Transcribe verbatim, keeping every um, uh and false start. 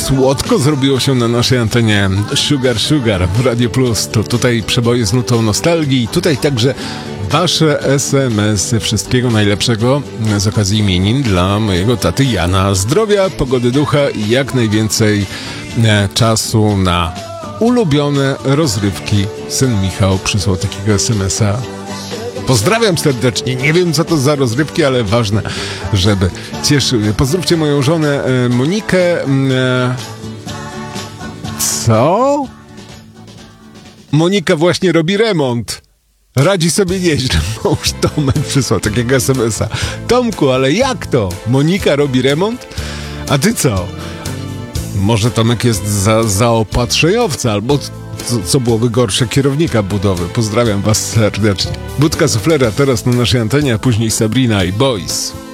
słodko zrobiło się na naszej antenie. Sugar Sugar w Radio Plus. To tutaj przeboje z nutą nostalgii. Tutaj także wasze es em esy. Wszystkiego najlepszego z okazji imienin dla mojego taty Jana. Zdrowia, pogody ducha i jak najwięcej e, czasu na ulubione rozrywki. Syn Michał przysłał takiego es em esa. Pozdrawiam serdecznie. Nie wiem, co to za rozrywki, ale ważne, żeby cieszyły. Pozdrówcie moją żonę e, Monikę. E, co? Monika właśnie robi remont. Radzi sobie nieźle. Mąż Tomek przysłał takiego es em esa. Tomku, ale jak to? Monika robi remont? A ty co? Może Tomek jest za, zaopatrzeniowca, albo co, co byłoby gorsze, kierownika budowy. Pozdrawiam was serdecznie. Budka Suflera teraz na naszej antenie, a później Sabrina i Boys.